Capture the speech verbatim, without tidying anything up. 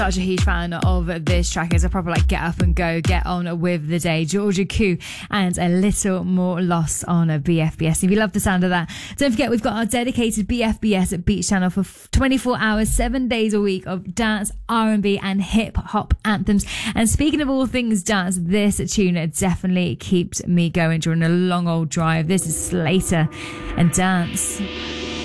Such a huge fan of this track. It's a proper like get up and go, get on with the day. Georgia Koo and A Little More Lost on a B F B S. If you love the sound of that, don't forget we've got our dedicated B F B S at Beach Channel for twenty-four hours, seven days a week of dance, R and B and hip hop anthems. And speaking of all things dance, this tune definitely keeps me going during a long old drive. This is Slater and Dance.